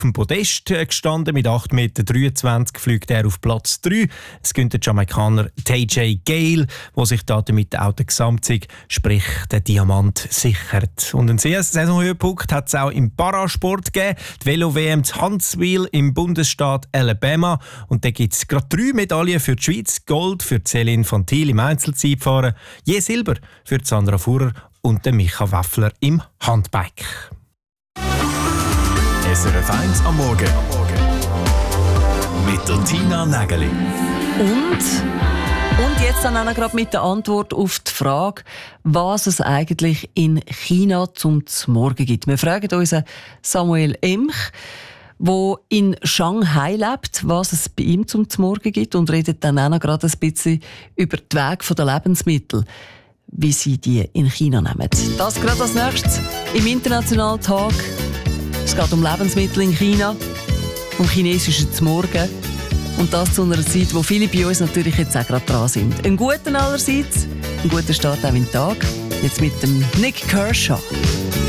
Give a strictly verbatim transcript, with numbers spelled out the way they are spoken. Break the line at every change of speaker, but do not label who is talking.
dem Podest gestanden. Mit acht Komma dreiundzwanzig Meter fliegt er auf Platz drei. Es gönnt der Jamaikaner T J Gale, der sich damit auch den Gesamtsieg, sprich den Diamant, sichert. Und einen Saisonhöhepunkt hat es auch im Parasport gegeben. Die Velo-W M zu Huntsville im Bundesstaat Alabama. Und da gibt es gerade drei Medaillen für die Schweiz. Gold für Céline Fantil im Einzelzeitfahren, je Silber für Sandra Furrer und den Micha Waffler im Handbike.
S R F eins am Morgen mit der Tina Nägeli.
Und, und jetzt dann auch gerade mit der Antwort auf die Frage, was es eigentlich in China zum Morgen gibt. Wir fragen unseren Samuel Emch, der in Shanghai lebt, was es bei ihm zum Morgen gibt, und redet dann auch noch gerade ein bisschen über die Wege der Lebensmittel, wie sie die in China nehmen. Das gerade als nächstes im Internationalen Tag. Es geht um Lebensmittel in China, um chinesisches Morgen. Und das zu einer Zeit, wo viele bei uns natürlich jetzt auch gerade dran sind. Einen guten allerseits, einen guten Start auch in den Tag. Jetzt mit dem Nick Kershaw.